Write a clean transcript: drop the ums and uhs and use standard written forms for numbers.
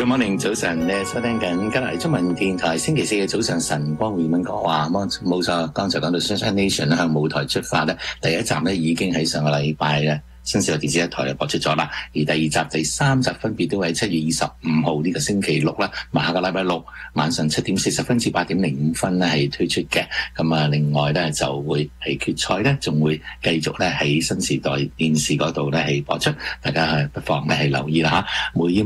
Good morning， 早晨，你收聽緊加拿大中文電台星期四嘅早上晨光匯演講話，冇錯，剛才講到 Sunshine Nation 向舞台出發咧，第一集咧已經喺上個禮拜咧新視台電視一台咧播出咗啦，而第二集、第三集分別都喺7月25號呢個星期六啦，下個禮拜六晚上7點40分至8點05分咧係推出嘅。咁啊，另外咧就會係決賽咧，仲會繼續咧喺新視台電視嗰度咧係播出，大家係不妨咧係留意啦嚇。每